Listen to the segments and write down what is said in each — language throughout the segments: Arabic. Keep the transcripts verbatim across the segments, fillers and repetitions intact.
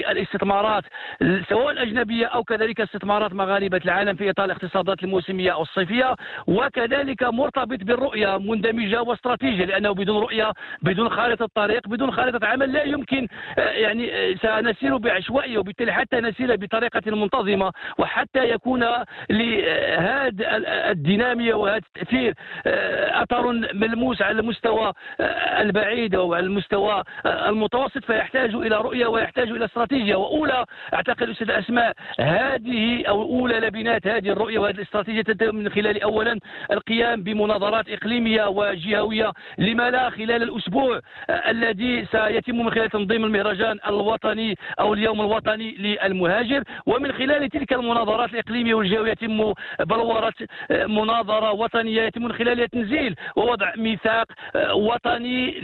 بالاستثمارات سواء الأجنبية أو كذلك استثمارات مغاربة العالم في إطار الاقتصادات الموسمية أو الصيفية، وكذلك مرتبط بالرؤية مندمجة واستراتيجية، لأنه بدون رؤية، بدون خارطة طريق، بدون خارطة عمل لا يمكن، يعني سنسير بعشوائية، وبالتالي حتى نسير بطريقة منتظمة وحتى يكون لهذا الدينامية وهذا التأثير أثر ملموس على المستوى البعيد أو على المستوى المتوسط، فيحتاج إلى رؤية ويحتاج إلى استراتيجية. وأولى أعتقد أستاذ أسماء هذه أو أولى لبنات هذه الرؤية وهذه الاستراتيجية تتم من خلال أولا القيام بمناظرات إقليمية وجهوية، لما لا خلال الأسبوع الذي سيتم من خلال تنظيم المهرجان الوطني أو اليوم الوطني للمهاجر، ومن خلال تلك المناظرات الإقليمية والجهوية يتم بلورة مناظرة وطنية يتم من خلالها تنزيل ووضع ميثاق وطني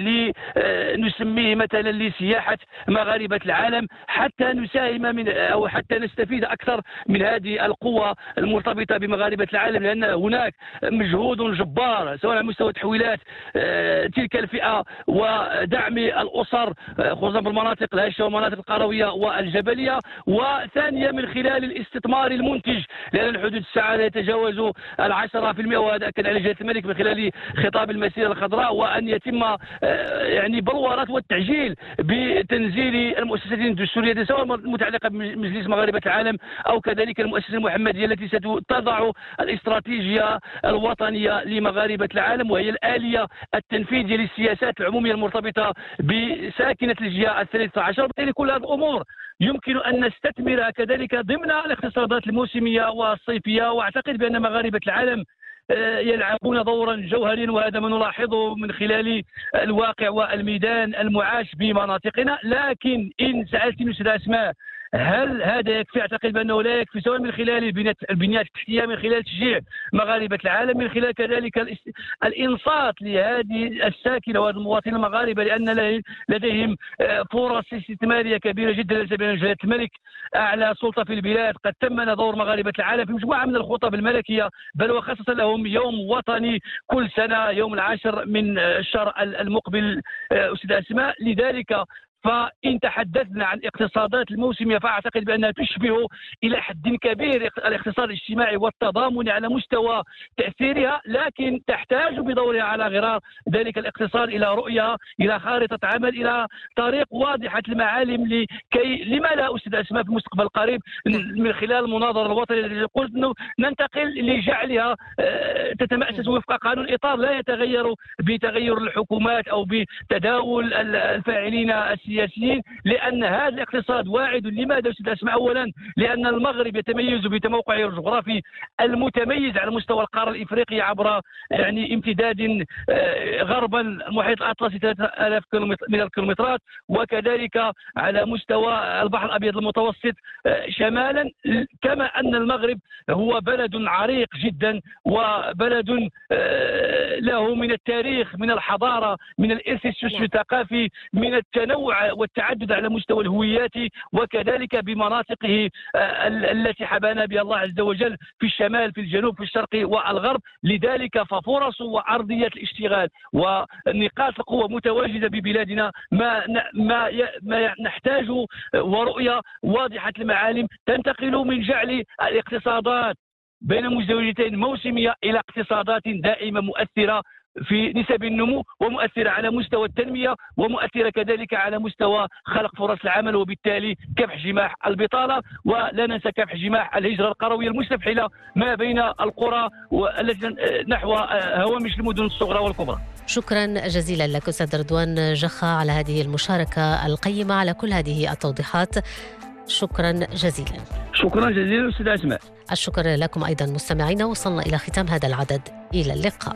لنسميه مثلا لسياحة مغاربة العالم، حتى نساهم من أو حتى نستفيد أكثر من هذه القوة المرتبطة بمغاربة العالم، لأن هناك مجهود جبار سواء على مستوى تحويلات تلك الفئة ودعم الأسر خصوصا في المناطق الهشة والمناطق القروية والجبلية، وثانيا من خلال الاستثمار المنتج، لأن الحدود السعادة يتجاوز العشرة في المئة، وهذا أكد على جلالة الملك من خلال خطاب المسيرة الخضراء، وأن يتم يعني بلورات والتعجيل بتنزيل المؤسسات الدستورية سواء المتعلقة بمجلس مغاربة العالم أو كذلك المؤسسة المحمدية التي ستضع الاستراتيجية الوطنية لمغاربة العالم، وهي الآلية التنفيذية للسياسات العمومية المرتبطة بساكنة الجهة الثالثة عشر. وبالتالي كل هذه الأمور يمكن أن نستثمرها كذلك ضمن الاقتصادات الموسمية والصيفية، وأعتقد بأن مغاربة العالم يلعبون دورا جوهريا، وهذا ما نلاحظه من خلال الواقع والميدان المعاش بمناطقنا. لكن إن سألتني أستاذ أسماء هل هذا يكفي؟ اعتقد بانه لا يكفي، سواء من خلال البنيات البنيات التحتيه، من خلال تشجيع مغاربه العالم، من خلال كذلك الانصات لهذه الساكنه وهذه المواطنين المغاربه، لان لديهم فرص استثماريه كبيره جدا. ليس بين جلاله الملك اعلى سلطه في البلاد قد تمن دور مغاربه العالم في مجموعه من الخطب الملكيه، بل وخصص لهم يوم وطني كل سنه يوم العاشر من الشهر المقبل استاذ اسماء. لذلك فإن تحدثنا عن الاقتصادات الموسمية فأعتقد بأنها تشبه إلى حد كبير الاقتصاد الاجتماعي والتضامني على مستوى تأثيرها، لكن تحتاج بدورها على غرار ذلك الاقتصاد إلى رؤية، إلى خارطة عمل، إلى طريق واضحة المعالم، لكي لما لا أستاذ أسماء في المستقبل القريب من خلال المناظرة الوطنية التي قلت أنه ننتقل لجعلها تتمأسس وفق قانون إطار لا يتغير بتغير الحكومات أو بتداول الفاعلين السياسيين، لأن هذا الاقتصاد واعد. لماذا أستاذ أسماء؟ أولا لأن المغرب يتميز بتموقعه الجغرافي المتميز على مستوى القارة الإفريقية عبر يعني امتداد غربا المحيط الأطلسي ثلاثة آلاف من الكيلومترات، وكذلك على مستوى البحر الأبيض المتوسط شمالا، كما أن المغرب هو بلد عريق جدا وبلد له من التاريخ، من الحضارة، من الإرث الثقافي، من التنوع والتعدد على مستوى الهويات، وكذلك بمناطقه التي حبانا بها الله عز وجل في الشمال، في الجنوب، في الشرق والغرب. لذلك ففرص وعرضية الاشتغال ونقاط القوة متواجدة ببلادنا، ما ما ما نحتاج ورؤية واضحة المعالم تنتقل من جعل الاقتصادات بين مزدوجتين موسمية إلى اقتصادات دائمة مؤثرة في نسب النمو، ومؤثرة على مستوى التنمية، ومؤثرة كذلك على مستوى خلق فرص العمل، وبالتالي كبح جماح البطالة، ولا ننسى كبح جماح الهجرة القروية المستفحلة ما بين القرى والتي نحو هوامش المدن الصغرى والكبرى. شكرا جزيلا لك أستاذ رضوان جخا على هذه المشاركة القيمة، على كل هذه التوضيحات. شكرا جزيلا. شكرا جزيلا أستاذ أسماء. الشكر لكم أيضا مستمعينا. وصلنا إلى ختام هذا العدد، إلى اللقاء.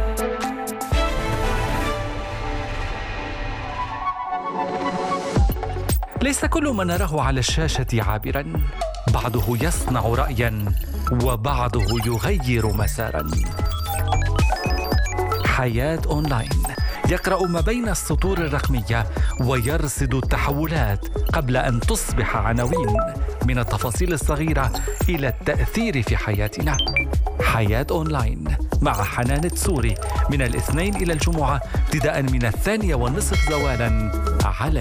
ليس كل ما نراه على الشاشة عابرا، بعضه يصنع رأيا وبعضه يغير مسارا. حياة أونلاين يقرأ ما بين السطور الرقمية ويرصد التحولات قبل أن تصبح عناوين، من التفاصيل الصغيرة إلى التأثير في حياتنا. حياة أونلاين مع حنان تسوري من الاثنين إلى الجمعة ابتداء من الثانية والنصف زوالا على